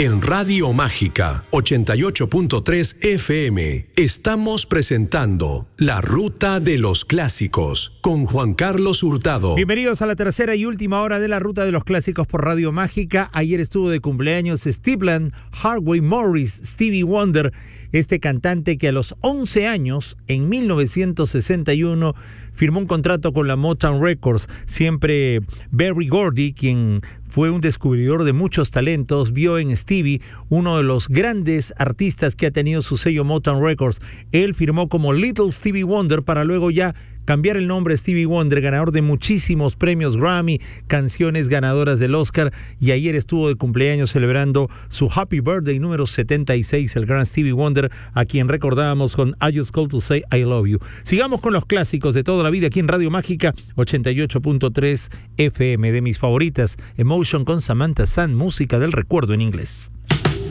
En Radio Mágica 88.3 FM estamos presentando La Ruta de los Clásicos con Juan Carlos Hurtado. Bienvenidos a la tercera y última hora de La Ruta de los Clásicos por Radio Mágica. Ayer estuvo de cumpleaños Stephen Hardaway Morris, Stevie Wonder, este cantante que a los 11 años, en 1961, firmó un contrato con la Motown Records. Siempre Berry Gordy, quien fue un descubridor de muchos talentos, vio en Stevie uno de los grandes artistas que ha tenido su sello Motown Records. Él firmó como Little Stevie Wonder para luego ya cambiar el nombre a Stevie Wonder, ganador de muchísimos premios Grammy, canciones ganadoras del Oscar, y ayer estuvo de cumpleaños celebrando su Happy Birthday número 76, el gran Stevie Wonder, a quien recordábamos con I Just Called to Say I Love You. Sigamos con los clásicos de toda la vida aquí en Radio Mágica 88.3 FM, de mis favoritas, Emotion con Samantha Sun, música del recuerdo en inglés.